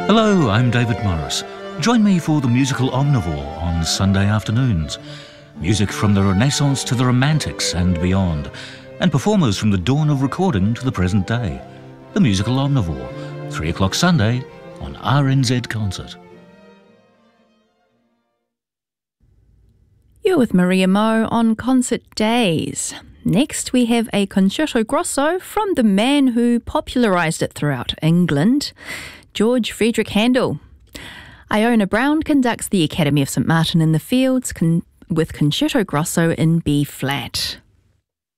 Hello, I'm David Morris. Join me for the musical Omnivore on Sunday afternoons. Music from the Renaissance to the Romantics and beyond, and performers from the dawn of recording to the present day. The musical Omnivore, 3 o'clock Sunday on RNZ Concert. You're with Maria Moe on Concert Days. Next, we have a concerto grosso from the man who popularised it throughout England, George Frederick Handel. Iona Brown conducts the Academy of St Martin in the Fields with Concerto Grosso in B-flat.